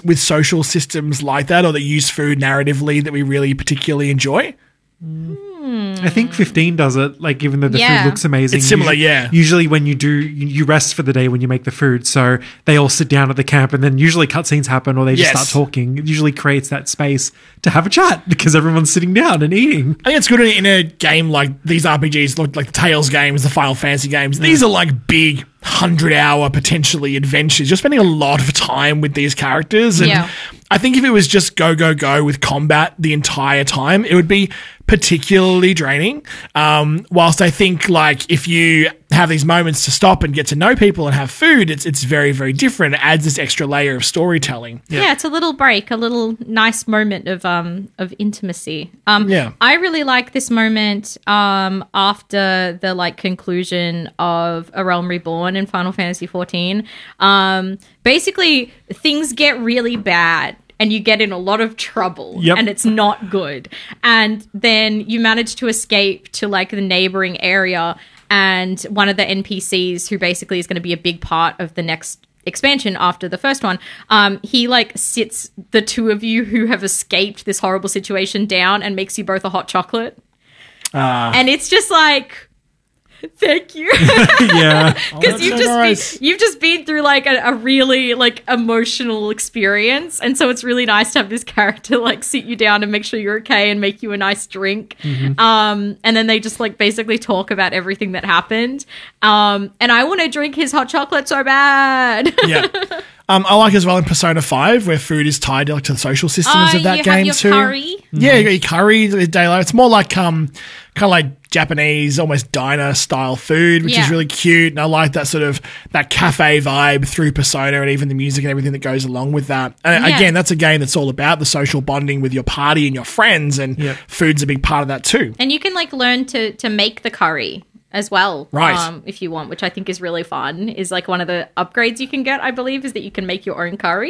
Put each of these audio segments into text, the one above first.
with social systems like that or that use food narratively that we really particularly enjoy? I think 15 does it, like, even though the food looks amazing. It's similar, Usually when you rest for the day when you make the food, so they all sit down at the camp and then usually cutscenes happen or they just start talking. It usually creates that space to have a chat because everyone's sitting down and eating. I think it's good in a game like these RPGs, like the Tales games, the Final Fantasy games. These are like big 100-hour potentially adventures. You're spending a lot of time with these characters. And I think if it was just go with combat the entire time, it would be particularly draining. Whilst I think like if you have these moments to stop and get to know people and have food, it's very, very different. It adds this extra layer of storytelling. Yeah, it's a little break, a little nice moment of intimacy. I really like this moment after the like conclusion of A Realm Reborn in Final Fantasy XIV. Basically, things get really bad. And you get in a lot of trouble and it's not good. And then you manage to escape to like the neighboring area, and one of the NPCs who basically is going to be a big part of the next expansion after the first one, he like sits the two of you who have escaped this horrible situation down and makes you both a hot chocolate. And it's just like, thank you. Because you've just been through like a really like emotional experience, and so it's really nice to have this character like sit you down and make sure you're okay and make you a nice drink. And then they just like basically talk about everything that happened. And I want to drink his hot chocolate so bad. I like as well in Persona 5 where food is tied to, like, to the social systems of that game too. Curry. Yeah, you got your curry with daylight. It's more like kind of like Japanese, almost diner style food, which is really cute. And I like that sort of that cafe vibe through Persona and even the music and everything that goes along with that. And again, that's a game that's all about the social bonding with your party and your friends, and food's a big part of that too. And you can like learn to make the curry as well, right? If you want, which I think is really fun. Is like one of the upgrades you can get, I believe, is that you can make your own curry,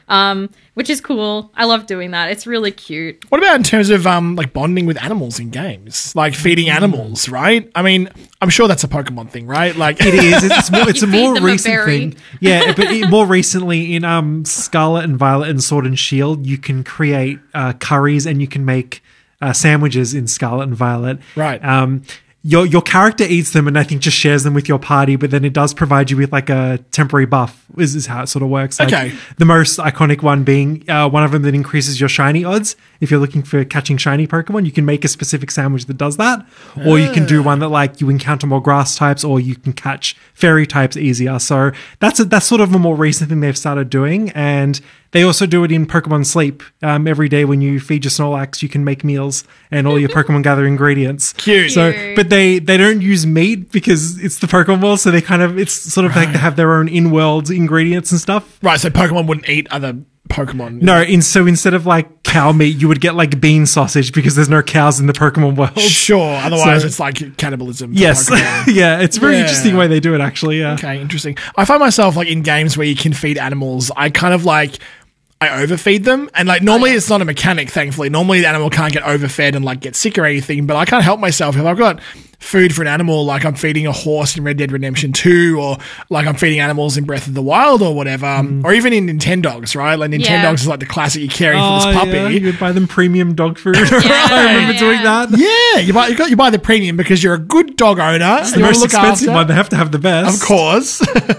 which is cool. I love doing that. It's really cute. What about in terms of like bonding with animals in games, like feeding animals? Right? I mean, I'm sure that's a Pokemon thing, right? Like it is. It's a more recent thing. Yeah, but more recently in Scarlet and Violet and Sword and Shield, you can create curries and you can make sandwiches in Scarlet and Violet. Right. Your character eats them and I think just shares them with your party, but then it does provide you with like a temporary buff is how it sort of works. Like, okay. The most iconic one being one of them that increases your shiny odds. If you're looking for catching shiny Pokemon, you can make a specific sandwich that does that. Or you can do one that like you encounter more grass types, or you can catch fairy types easier. So that's sort of a more recent thing they've started doing. And they also do it in Pokemon Sleep. Every day when you feed your Snorlax, you can make meals and all your Pokemon gather ingredients. Cute. So, but they don't use meat because it's the Pokemon world, so they it's sort of like they have their own in-world ingredients and stuff. Right, so Pokemon wouldn't eat other Pokemon. No, so instead of like cow meat, you would get like bean sausage because there's no cows in the Pokemon world. Sure, otherwise it's like cannibalism. Yes, yeah, it's a very interesting way they do it actually, yeah. Okay, interesting. I find myself like in games where you can feed animals, I kind of like I overfeed them, and like normally it's not a mechanic, thankfully. Normally the animal can't get overfed and like get sick or anything, but I can't help myself. If I've got food for an animal, like I'm feeding a horse in Red Dead Redemption 2, or like I'm feeding animals in Breath of the Wild or whatever, or even in Nintendogs, right? Like Nintendogs is like the classic you're caring for this puppy. Yeah. You would buy them premium dog food. I remember doing that. Yeah, you buy the premium because you're a good dog owner. It's the most expensive one. They have to have the best. Of course.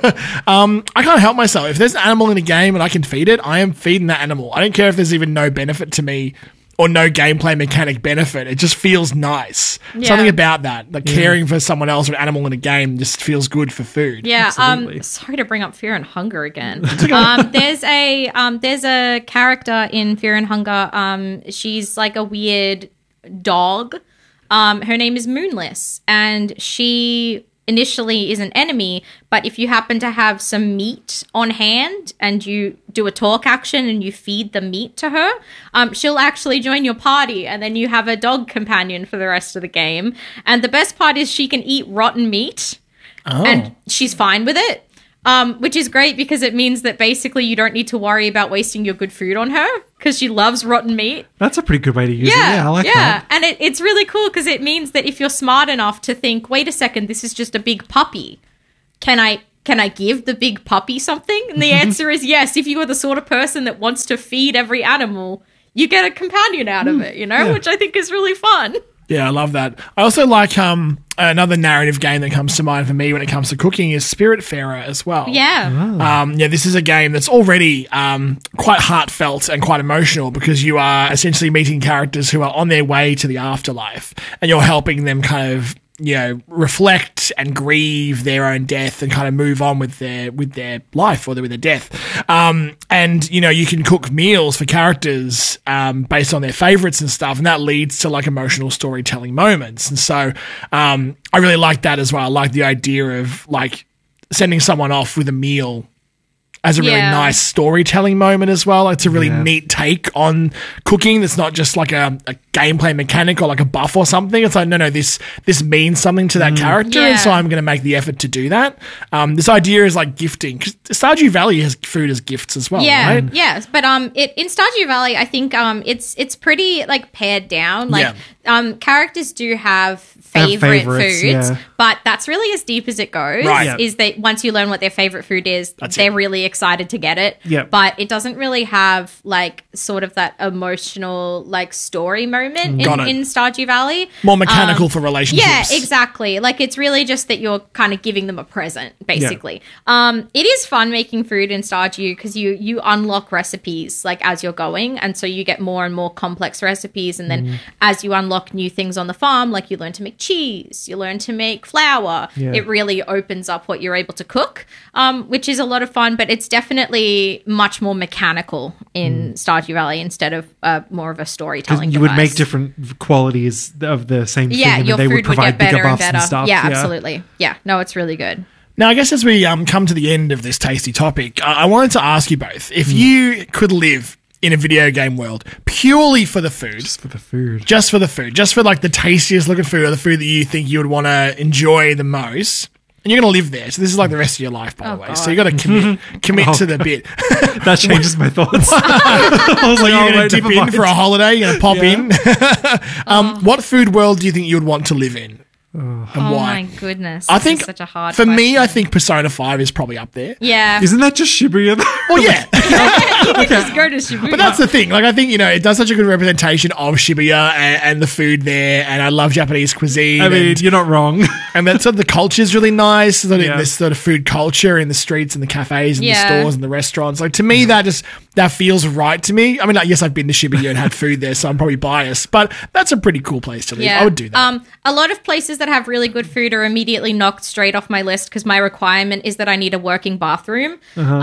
I can't help myself. If there's an animal in a game and I can feed it, I am feeding that animal. I don't care if there's even no benefit to me or no gameplay mechanic benefit. It just feels nice. Something about that, like caring for someone else or an animal in a game, just feels good for food. Yeah. Sorry to bring up Fear and Hunger again. There's a character in Fear and Hunger. She's like a weird dog. Her name is Moonless, and she initially is an enemy, but if you happen to have some meat on hand and you do a talk action and you feed the meat to her, she'll actually join your party, and then you have a dog companion for the rest of the game. And the best part is she can eat rotten meat, and she's fine with it. Which is great because it means that basically you don't need to worry about wasting your good food on her because she loves rotten meat. That's a pretty good way to use it. Yeah, I like that. And it's really cool because it means that if you're smart enough to think, wait a second, this is just a big puppy. Can I can I give the big puppy something? And the answer is yes. If you are the sort of person that wants to feed every animal, you get a companion out of it, which I think is really fun. Yeah, I love that. I also like another narrative game that comes to mind for me when it comes to cooking is Spiritfarer as well. Yeah. This is a game that's already quite heartfelt and quite emotional because you are essentially meeting characters who are on their way to the afterlife and you're helping them kind of, reflect and grieve their own death and kind of move on with their life or with their death. And, you can cook meals for characters based on their favorites and stuff, and that leads to like emotional storytelling moments. And so I really like that as well. I like the idea of like sending someone off with a meal as a really nice storytelling moment as well. It's a really neat take on cooking that's not just like a gameplay mechanic or like a buff or something. It's like, no, this means something to that character, and so I'm going to make the effort to do that. This idea is like gifting, because Stardew Valley has food as gifts as well, right? Yes, but in Stardew Valley, I think it's pretty like pared down. Like characters do have favorite foods, but that's really as deep as it goes. Right. Is that once you learn what their favorite food is, they're really excited to get it. Yep. But it doesn't really have like sort of that emotional like story moment in Stardew Valley. More mechanical for relationships. Yeah, exactly. Like it's really just that you're kind of giving them a present, basically. It is fun making food in Stardew because you unlock recipes like as you're going, and so you get more and more complex recipes, and then as you unlock new things on the farm, like you learn to make cheese, you learn to make flour. It really opens up what you're able to cook, which is a lot of fun, but it's definitely much more mechanical in Stardew Valley instead of more of a storytelling you would make different qualities of the same thing, and your they food would provide get better bigger buffs and better. and stuff. Yeah, absolutely. Yeah, no, it's really good. Now, I guess as we come to the end of this tasty topic, I wanted to ask you both, if you could live in a video game world purely for the food. Just for the food. Just for like the tastiest looking food or the food that you think you would want to enjoy the most. And you're going to live there. So this is like the rest of your life, by the way. God. So you got to commit to the bit. That changes my thoughts. I was like, you're going to dip in for a holiday. You're going to pop in. What food world do you think you would want to live in? And why? My goodness. I think such a hard for question. me, I think Persona 5 is probably up there. Yeah. Isn't that just Shibuya though? Well, yeah. You could just go to Shibuya. But that's the thing. Like, I think, it does such a good representation of Shibuya and the food there. And I love Japanese cuisine. I mean, you're not wrong. And that sort of the culture is really nice. This sort of food culture in the streets and the cafes and the stores and the restaurants. Like, to me, that feels right to me. I mean, yes, I've been to Shibuya and had food there, so I'm probably biased. But that's a pretty cool place to live. Yeah. I would do that. A lot of places that have really good food are immediately knocked straight off my list because my requirement is that I need a working bathroom.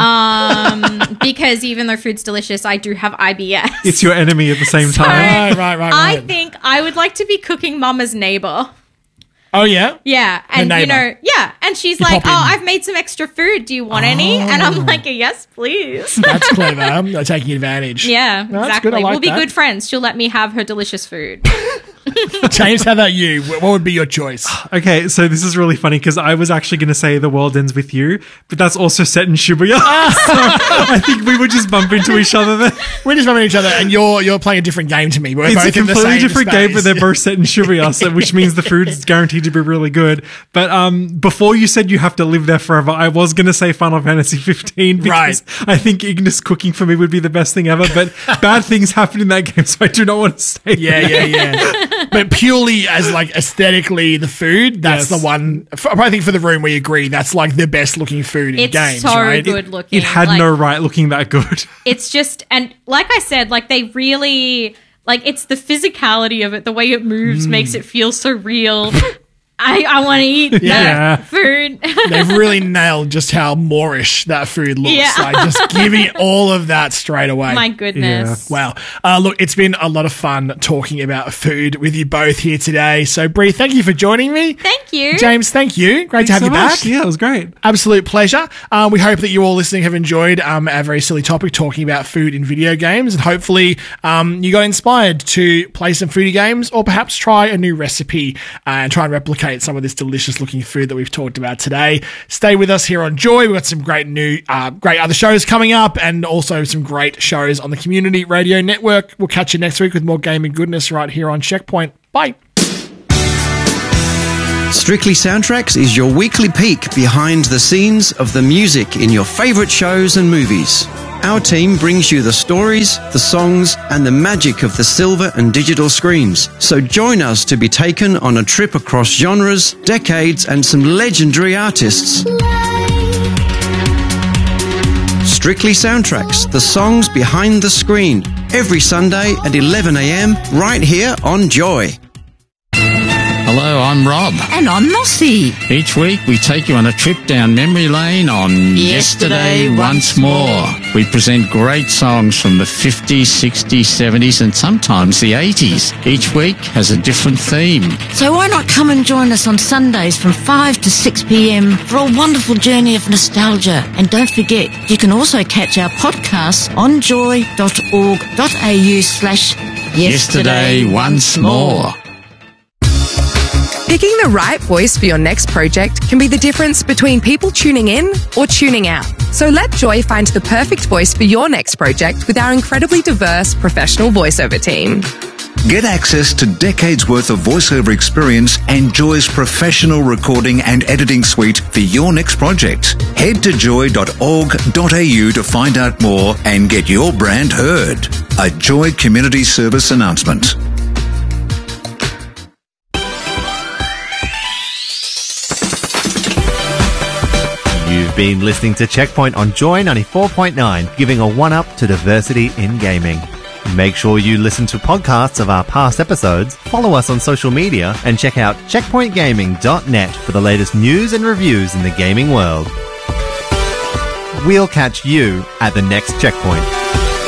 Because even though food's delicious, I do have IBS. It's your enemy at the same time. Right. I think I would like to be cooking Mama's neighbor. Oh, yeah? Yeah. And, and she's like, I've made some extra food. Do you want any? And I'm like, yes, please. That's clever. I'm taking advantage. Yeah, no, exactly. Like we'll be good friends. She'll let me have her delicious food. James, how about you? What would be your choice? Okay, so this is really funny because I was actually going to say The World Ends With You, but that's also set in Shibuya. So I think we would just bump into each other there. We're just bumping into each other, and you're playing a different game to me. We're it's both a completely in the same different space. game, but they're both set in Shibuya, so, which means the food's guaranteed to be really good. But before you said you have to live there forever, I was going to say Final Fantasy 15 because I think Ignis cooking for me would be the best thing ever, but bad things happen in that game, so I do not want to stay there. Yeah. But purely as like aesthetically the food, that's the one. I think for the room we agree that's like the best looking food in games. It's so right? good looking. It had no right looking that good. It's just, and like I said, like they really, like it's the physicality of it, the way it moves makes it feel so real. I want to eat that food. They've really nailed just how Moorish that food looks. Yeah. Like just giving all of that straight away. My goodness. Wow. Look, it's been a lot of fun talking about food with you both here today. So, Bree, thank you for joining me. Thank you. James, thank you. Great to have you back. Yeah, it was great. Absolute pleasure. We hope that you all listening have enjoyed our very silly topic talking about food in video games, and hopefully you got inspired to play some foodie games or perhaps try a new recipe and try and replicate some of this delicious looking food that we've talked about today. Stay with us here on Joy. We've got some great other shows coming up and also some great shows on the Community Radio Network. We'll catch you next week with more gaming goodness right here on Checkpoint. Bye. Strictly Soundtracks is your weekly peek behind the scenes of the music in your favourite shows and movies. Our team brings you the stories, the songs, and the magic of the silver and digital screens. So join us to be taken on a trip across genres, decades, and some legendary artists. Strictly Soundtracks, the songs behind the screen. Every Sunday at 11 a.m, right here on Joy. Hello, I'm Rob. And I'm Mossy. Each week we take you on a trip down memory lane on Yesterday Once More. We present great songs from the 50s, 60s, 70s and sometimes the 80s. Each week has a different theme. So why not come and join us on Sundays from 5 to 6 p.m. for a wonderful journey of nostalgia. And don't forget, you can also catch our podcasts on joy.org.au/Yesterday Once More. Picking the right voice for your next project can be the difference between people tuning in or tuning out. So let Joy find the perfect voice for your next project with our incredibly diverse professional voiceover team. Get access to decades worth of voiceover experience and Joy's professional recording and editing suite for your next project. Head to joy.org.au to find out more and get your brand heard. A Joy Community Service announcement. You've been listening to Checkpoint on Joy 94.9, giving a one-up to diversity in gaming. Make sure you listen to podcasts of our past episodes, follow us on social media, and check out checkpointgaming.net for the latest news and reviews in the gaming world. We'll catch you at the next checkpoint.